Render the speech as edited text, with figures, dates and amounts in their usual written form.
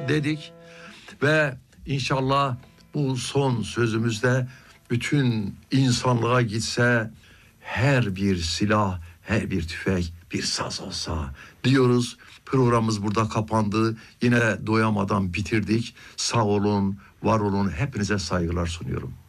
dedik ve inşallah bu son sözümüzde bütün insanlığa gitse her bir silah, her bir tüfek bir saz olsa diyoruz. Programımız burada kapandı. Yine doyamadan bitirdik. Sağ olun, var olun. Hepinize saygılar sunuyorum.